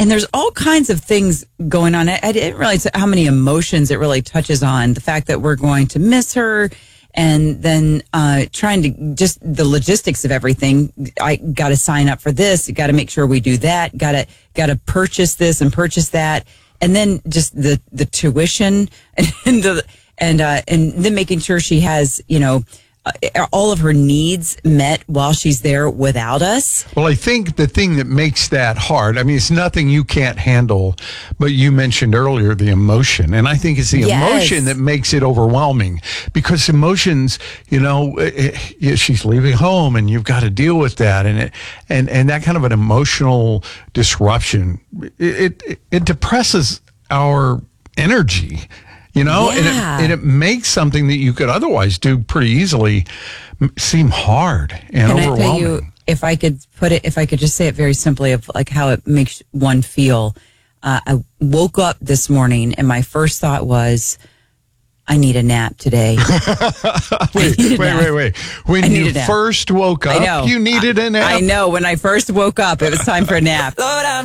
And there's all kinds of things going on. I didn't realize how many emotions it really touches on. The fact that we're going to miss her, and then trying to just the logistics of everything. I got to sign up for this. Got to make sure we do that. Got to purchase this and purchase that, and then just the tuition and then making sure she has all of her needs met while she's there without us. Well, I think the thing that makes that hard, I mean, it's nothing you can't handle, but you mentioned earlier the emotion. And I think it's the emotion that makes it overwhelming, because emotions, she's leaving home and you've got to deal with that. And that kind of an emotional disruption, it depresses our energy. And it makes something that you could otherwise do pretty easily seem hard and overwhelming. Can I tell you, if I could just say it very simply, of like how it makes one feel. I woke up this morning and my first thought was, I need a nap today. Wait. When you first woke up, you needed a nap? I know. When I first woke up, it was time for a nap.